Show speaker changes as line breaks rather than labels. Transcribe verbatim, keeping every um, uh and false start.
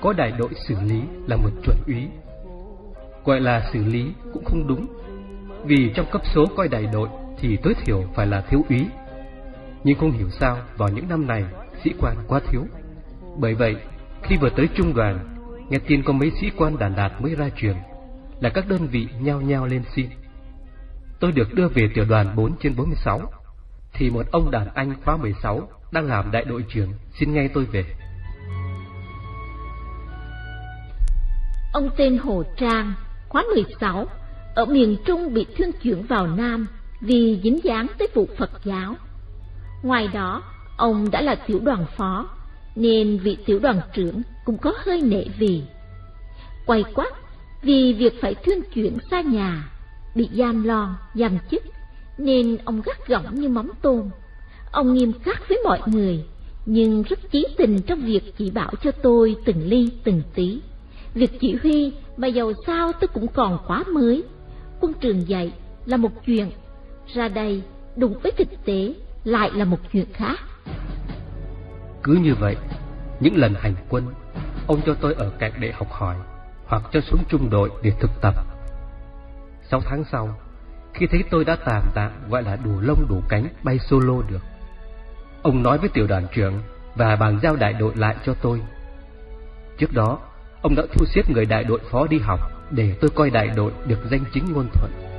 có đại đội xử lý là một chuẩn úy. Gọi là xử lý cũng không đúng, vì trong cấp số coi đại đội thì tối thiểu phải là thiếu úy. Nhưng không hiểu sao vào những năm này sĩ quan quá thiếu. Bởi vậy khi vừa tới trung đoàn, nghe tin có mấy sĩ quan đàn đạt mới ra trường, là các đơn vị nhao nhao lên xin. Tôi được đưa về tiểu đoàn bốn trên bốn mươi sáu, thì một ông đàn anh khóa mười sáu đang làm đại đội trưởng xin ngay tôi về.
Ông tên Hồ Trang, khóa mười sáu, ở miền Trung bị thuyên chuyển vào Nam vì dính dáng tới vụ Phật giáo. Ngoài đó, ông đã là tiểu đoàn phó, nên vị tiểu đoàn trưởng cũng có hơi nể vì. Quay quắt vì việc phải thuyên chuyển xa nhà, bị giam lon, giam chức, nên ông gắt gỏng như mắm tôm. Ông nghiêm khắc với mọi người, nhưng rất chí tình trong việc chỉ bảo cho tôi từng ly từng tí. Việc chỉ huy mà dầu sao tôi cũng còn quá mới. Quân trường dạy là một chuyện, ra đây đụng với thực tế lại là một chuyện khác.
Cứ như vậy, những lần hành quân, ông cho tôi ở cạnh để học hỏi, hoặc cho xuống trung đội để thực tập. Sáu tháng sau, khi thấy tôi đã tạm tạm gọi là đủ lông đủ cánh bay solo được, ông nói với tiểu đoàn trưởng và bàn giao đại đội lại cho tôi. Trước đó, ông đã thu xếp người đại đội phó đi học để tôi coi đại đội được danh chính ngôn thuận.